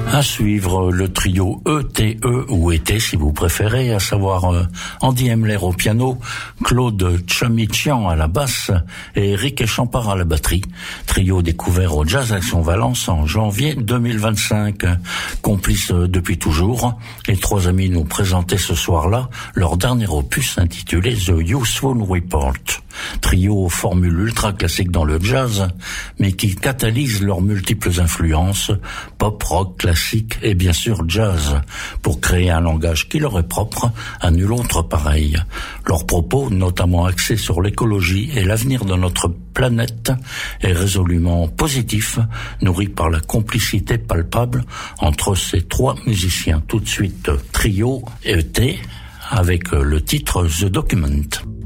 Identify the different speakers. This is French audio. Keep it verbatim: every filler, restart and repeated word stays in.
Speaker 1: À suivre le trio E T E ou E T si vous préférez, à savoir euh, Andy Emler au piano, Claude Tchamichian à la basse et Eric Champard à la batterie. Trio découvert au Jazz Action Valence en janvier deux mille vingt-cinq. Complices depuis toujours, les trois amis nous présentaient ce soir-là leur dernier opus intitulé The Useful Report. Trio aux formules ultra classiques dans le jazz, mais qui catalysent leurs multiples influences, pop, rock, classique et bien sûr jazz, pour créer un langage qui leur est propre, à nul autre pareil. Leurs propos, notamment axés sur l'écologie et l'avenir de notre planète, est résolument positif, nourri par la complicité palpable entre ces trois musiciens. Tout de suite, trio E T, avec le titre The Document.